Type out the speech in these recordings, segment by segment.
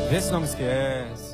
Vê se não me esquece.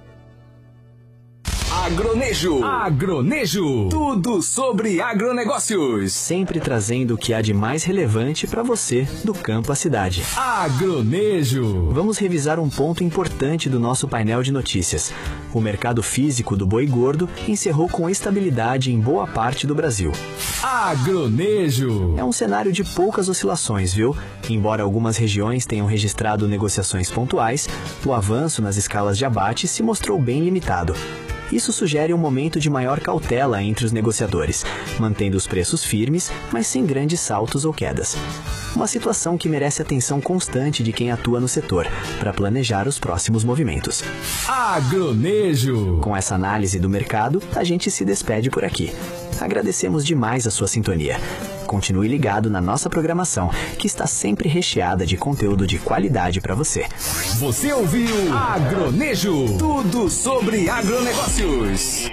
Agronejo. Agronejo. Tudo sobre agronegócios. Sempre trazendo o que há de mais relevante para você, do campo à cidade. Agronejo. Vamos revisar um ponto importante do nosso painel de notícias. O mercado físico do boi gordo encerrou com estabilidade em boa parte do Brasil. Agronejo. É um cenário de poucas oscilações, viu? Embora algumas regiões tenham registrado negociações pontuais, o avanço nas escalas de abate se mostrou bem limitado. Isso sugere um momento de maior cautela entre os negociadores, mantendo os preços firmes, mas sem grandes saltos ou quedas. Uma situação que merece atenção constante de quem atua no setor, para planejar os próximos movimentos. Agronejo. Com essa análise do mercado, a gente se despede por aqui. Agradecemos demais a sua sintonia. Continue ligado na nossa programação, que está sempre recheada de conteúdo de qualidade para você. Você ouviu Agronejo, tudo sobre agronegócios.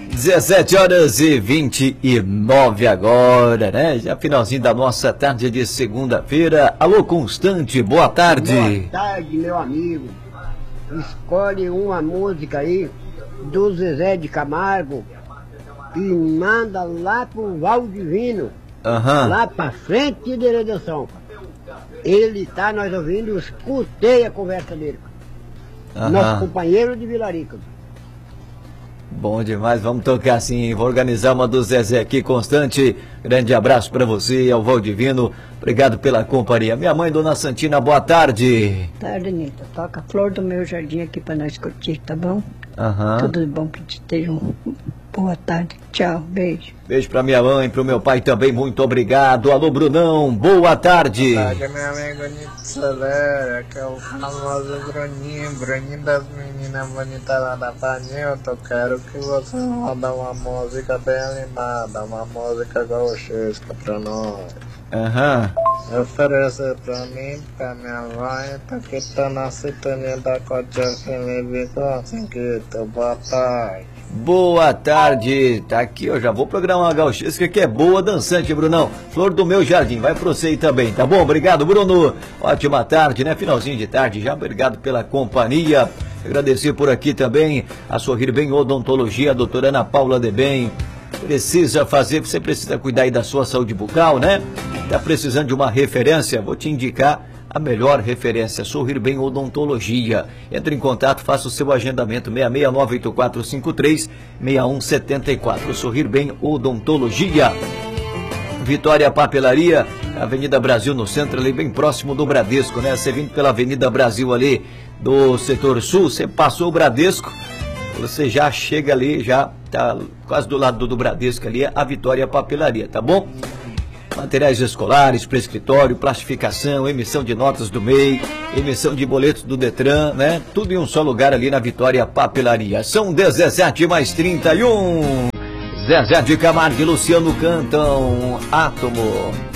17h29 agora, né? Já finalzinho da nossa tarde de segunda-feira. Alô, Constante, boa tarde. Boa tarde, meu amigo. Escolhe uma música aí do Zezé de Camargo e manda lá pro Valdivino. Lá pra frente de redenção. Ele tá, nós ouvindo, eu escutei a conversa dele. Nosso companheiro de Vilarica. Bom demais, vamos tocar assim. Vou organizar uma do Zezé aqui, Constante. Grande abraço pra você, ao Valdivino. Obrigado pela companhia. Minha mãe, Dona Santina, boa tarde. Tarde, Nita. Toca a Flor do Meu Jardim aqui pra nós curtir, tá bom? Tudo de bom pra te ter boa tarde. Tchau, beijo. Beijo pra minha mãe, pro meu pai também, muito obrigado. Alô, Brunão, boa tarde. Boa tarde, meu amigo Nito Celera, que é o famoso Bruninho das meninas bonitas lá da Panilton. Quero que você roda uma música bem animada, uma música gauchesca pra nós. Oferece pra mim, pra minha mãe, tá que tá na sintonia da Cotia FM com Cinquito. Boa tarde. Boa tarde, tá aqui, eu já vou programar uma gauchesca que é boa, dançante, Brunão. Flor do Meu Jardim, vai pra você aí também, tá bom? Obrigado, Bruno. Ótima tarde, né? Finalzinho de tarde já, obrigado pela companhia. Agradecer por aqui também a Sorrir Bem Odontologia, a doutora Ana Paula de Bem. Você precisa cuidar aí da sua saúde bucal, né? Tá precisando de uma referência? Vou te indicar a melhor referência, Sorrir Bem Odontologia. Entre em contato, faça o seu agendamento, 66984536174. Sorrir Bem Odontologia. Vitória Papelaria, Avenida Brasil no centro, ali bem próximo do Bradesco, né? Você vindo pela Avenida Brasil ali do setor sul, você passou o Bradesco, você já chega ali, já tá quase do lado do Bradesco ali, a Vitória Papelaria, tá bom? Materiais escolares, para escritório, plastificação, emissão de notas do MEI, emissão de boletos do Detran, né? Tudo em um só lugar ali na Vitória Papelaria. São 17h31. Zezé de Camargo e Luciano cantam Átomo.